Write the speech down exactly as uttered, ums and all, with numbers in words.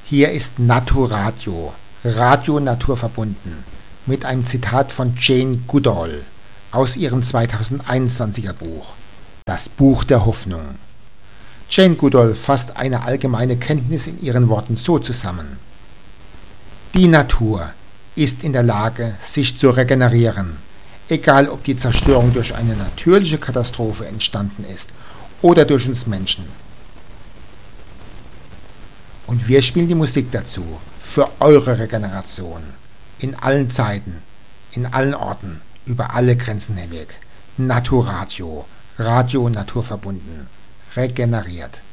Hier ist Naturadio, Radio naturverbunden, mit einem Zitat von Jane Goodall aus ihrem zweitausendeinundzwanziger Buch, Das Buch der Hoffnung. Jane Goodall fasst eine allgemeine Kenntnis in ihren Worten so zusammen: Die Natur ist in der Lage, sich zu regenerieren, egal ob die Zerstörung durch eine natürliche Katastrophe entstanden ist oder durch uns Menschen. Und wir spielen die Musik dazu, für eure Regeneration, in allen Zeiten, in allen Orten, über alle Grenzen hinweg. Naturadio, Radio naturverbunden, regeneriert.